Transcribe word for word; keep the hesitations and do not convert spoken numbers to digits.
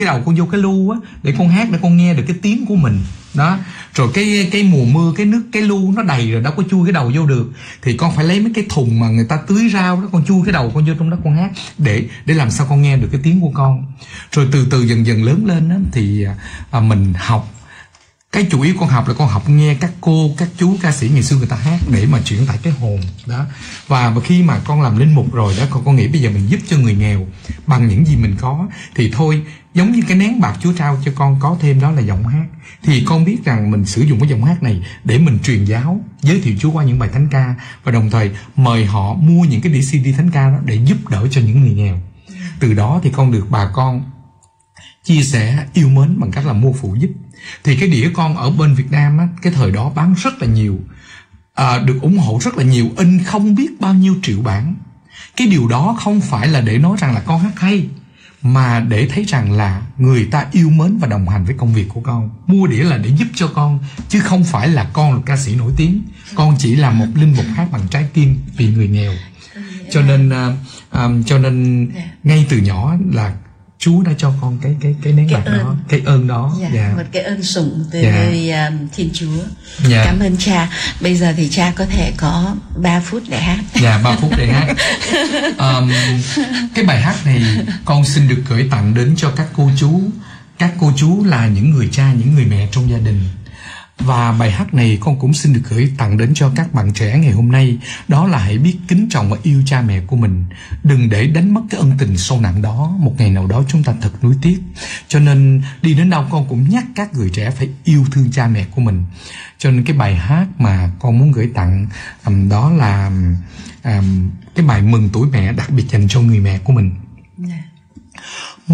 cái đầu con vô cái lu á, để con hát, để con nghe được cái tiếng của mình đó. Rồi cái cái mùa mưa, cái nước, cái lu nó đầy rồi, đâu có chui cái đầu vô được, thì con phải lấy mấy cái thùng mà người ta tưới rau đó, con chui cái đầu con vô trong đó con hát, để để làm sao con nghe được cái tiếng của con. Rồi từ từ dần dần lớn lên á, thì à, mình học. Cái chủ yếu con học là con học nghe các cô, các chú ca sĩ ngày xưa người ta hát, để mà chuyển tải cái hồn đó. Và khi mà con làm linh mục rồi đó, con con nghĩ bây giờ mình giúp cho người nghèo bằng những gì mình có, thì thôi, giống như cái nén bạc Chúa trao cho con có thêm đó là giọng hát, thì con biết rằng mình sử dụng cái giọng hát này để mình truyền giáo, giới thiệu Chúa qua những bài thánh ca, và đồng thời mời họ mua những cái đĩa xê đê thánh ca đó để giúp đỡ cho những người nghèo. Từ đó thì con được bà con chia sẻ yêu mến bằng cách là mua phụ giúp. Thì cái đĩa con ở bên Việt Nam á, cái thời đó bán rất là nhiều, à, được ủng hộ rất là nhiều, in không biết bao nhiêu triệu bản. Cái điều đó không phải là để nói rằng là con hát hay, mà để thấy rằng là người ta yêu mến và đồng hành với công việc của con. Mua đĩa là để giúp cho con, chứ không phải là con là ca sĩ nổi tiếng. Con chỉ là một linh mục hát bằng trái tim vì người nghèo. Cho nên uh, um, cho nên ngay từ nhỏ là Chúa đã cho con cái cái cái nén bạc đó, cái ơn đó. Dạ, dạ. Một cái ơn sủng từ dạ. nơi um, Thiên Chúa. Dạ. Cảm ơn cha. Bây giờ thì cha có thể có ba phút để hát. Dạ, ba phút để hát. um, Cái bài hát này con xin được gửi tặng đến cho các cô chú. Các cô chú là những người cha, những người mẹ trong gia đình. Và bài hát này con cũng xin được gửi tặng đến cho các bạn trẻ ngày hôm nay. Đó là hãy biết kính trọng và yêu cha mẹ của mình. Đừng để đánh mất cái ân tình sâu nặng đó. Một ngày nào đó chúng ta thật nuối tiếc. Cho nên đi đến đâu con cũng nhắc các người trẻ phải yêu thương cha mẹ của mình. Cho nên cái bài hát mà con muốn gửi tặng um, đó là um, cái bài Mừng Tuổi Mẹ, đặc biệt dành cho người mẹ của mình.